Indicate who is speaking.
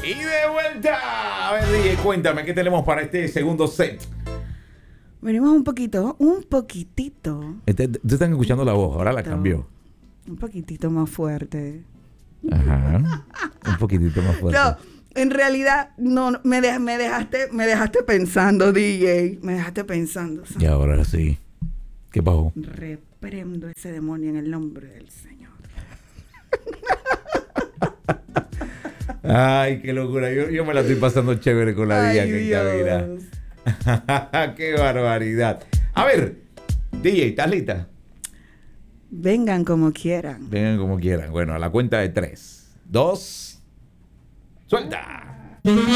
Speaker 1: Y de vuelta. A ver, DJ, cuéntame, ¿qué tenemos para este segundo set?
Speaker 2: Venimos un poquitito.
Speaker 1: Tú están escuchando la voz, ahora la cambió.
Speaker 2: Un poquitito más fuerte.
Speaker 1: Ajá. Un poquitito más fuerte.
Speaker 2: No, en realidad, no, me dejaste pensando, DJ. Me dejaste pensando.
Speaker 1: Y ahora sí. ¿Qué pasó?
Speaker 2: Reprendo ese demonio en el nombre del Señor.
Speaker 1: Ay, qué locura. Yo me la estoy pasando chévere con la DJ que cabina. Qué barbaridad. A ver, DJ, ¿estás lista?
Speaker 2: Vengan como quieran.
Speaker 1: Vengan como quieran. Bueno, a la cuenta de 3, 2, ¡suelta!